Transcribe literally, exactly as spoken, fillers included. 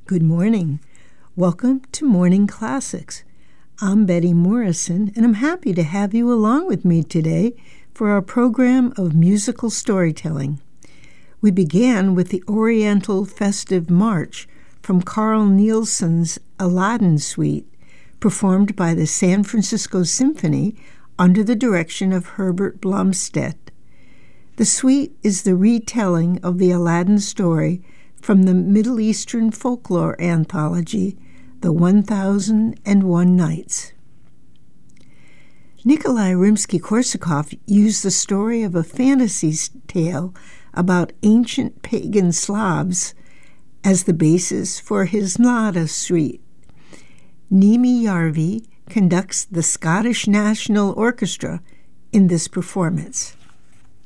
Good morning. Welcome to Morning Classics. I'm Betty Morrison, and I'm happy to have you along with me today for our program of musical storytelling. We began with the Oriental Festive March from Carl Nielsen's Aladdin Suite, performed by the San Francisco Symphony under the direction of Herbert Blomstedt. The suite is the retelling of the Aladdin story from the Middle Eastern folklore anthology, The One Thousand and One Nights. Nikolai Rimsky-Korsakov used the story of a fantasy tale about ancient pagan Slavs as the basis for his Mlada suite. Nimi Järvi conducts the Scottish National Orchestra in this performance.